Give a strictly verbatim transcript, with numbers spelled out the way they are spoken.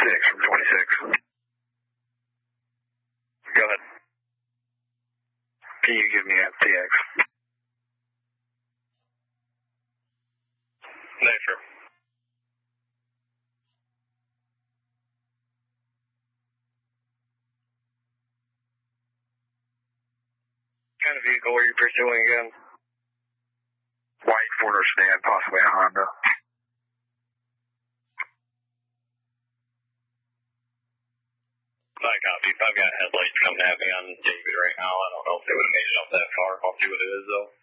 six from twenty-six. Go ahead. Can you give me a T X? No, sir. What kind of vehicle are you pursuing again? White Ford or sedan, possibly a Honda. I copy. I've got headlights coming at me on David right now. I don't know if they would have made it up that far. I'll see what it is, though.